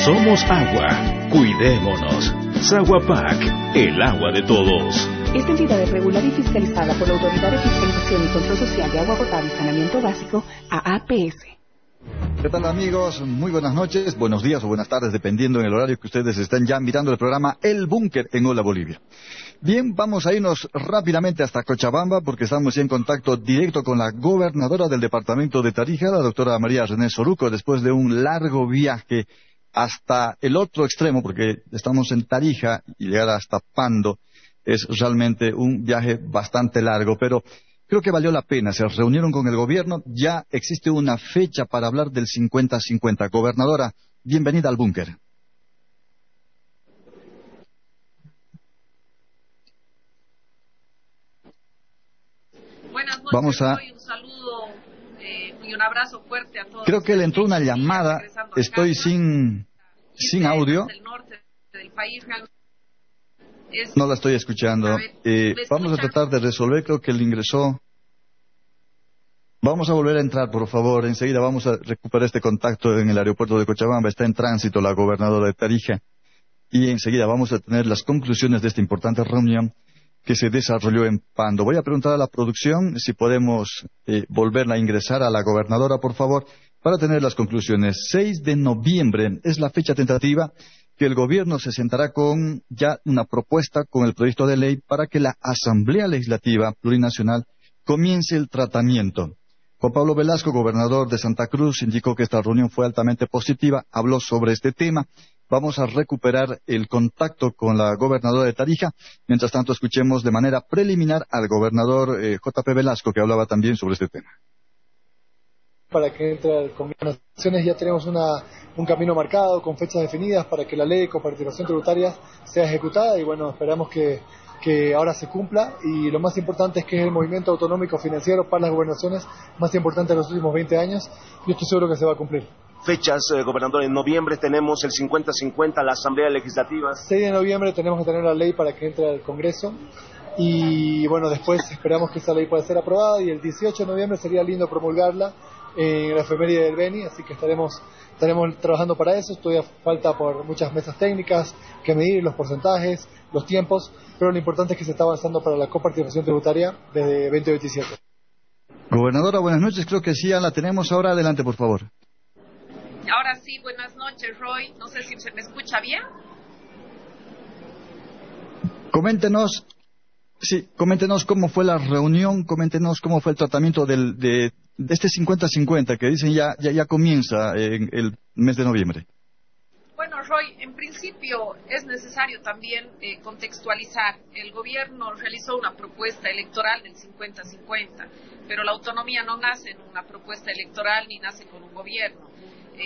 Somos agua. Cuidémonos. Saguapac, el agua de todos. Esta entidad es regular y fiscalizada por la Autoridad de Fiscalización y Control Social de Agua Potable y Saneamiento Básico, AAPS. ¿Qué tal, amigos? Muy buenas noches, buenos días o buenas tardes, dependiendo en el horario que ustedes estén ya mirando el programa El Búnker en Hola Bolivia. Bien, vamos a irnos rápidamente hasta Cochabamba porque estamos ya en contacto directo con la gobernadora del departamento de Tarija, la doctora María René Soruco, después de un largo viaje hasta el otro extremo, porque estamos en Tarija y llegar hasta Pando es realmente un viaje bastante largo, pero creo que valió la pena. Se reunieron con el gobierno, ya existe una fecha para hablar del 50-50. Gobernadora, bienvenida al búnker. Buenas noches, un saludo y un abrazo fuerte a todos. Creo que le entró una llamada, estoy sin audio. No la estoy escuchando. Vamos a tratar de resolver, creo que él ingresó. Vamos a volver a entrar, por favor. Enseguida vamos a recuperar este contacto en el aeropuerto de Cochabamba. Está en tránsito la gobernadora de Tarija. Y enseguida vamos a tener las conclusiones de esta importante reunión que se desarrolló en Pando. Voy a preguntar a la producción si podemos volverla a ingresar a la gobernadora, por favor, para tener las conclusiones. 6 de noviembre es la fecha tentativa que el gobierno se sentará con ya una propuesta con el proyecto de ley para que la Asamblea Legislativa Plurinacional comience el tratamiento. Juan Pablo Velasco, gobernador de Santa Cruz, indicó que esta reunión fue altamente positiva, habló sobre este tema. Vamos a recuperar el contacto con la gobernadora de Tarija. Mientras tanto, escuchemos de manera preliminar al gobernador J.P. Velasco, que hablaba también sobre este tema. Para que entre al Congreso de las Naciones ya tenemos un camino marcado, con fechas definidas, para que la ley de coparticipación tributaria sea ejecutada y bueno, esperamos que ahora se cumpla y lo más importante es que es el movimiento autonómico financiero para las gobernaciones más importante de los últimos 20 años y estoy seguro que se va a cumplir. Fechas, gobernador, en noviembre tenemos el 50-50, la Asamblea Legislativa. 6 de noviembre tenemos que tener la ley para que entre al Congreso y bueno, después esperamos que esa ley pueda ser aprobada y el 18 de noviembre sería lindo promulgarla en la efeméride del Beni, así que estaremos trabajando para eso. Todavía falta por muchas mesas técnicas que medir los porcentajes, los tiempos, pero lo importante es que se está avanzando para la coparticipación tributaria desde 2027. Gobernadora, buenas noches, creo que sí, ya la tenemos ahora. Adelante, por favor. Ahora sí, buenas noches, Roy. No sé si se me escucha bien. Coméntenos cómo fue la reunión, coméntenos cómo fue el tratamiento de este 50-50 que dicen ya comienza en el mes de noviembre. Bueno, Roy, en principio es necesario también contextualizar. El gobierno realizó una propuesta electoral del 50-50, pero la autonomía no nace en una propuesta electoral ni nace con un gobierno.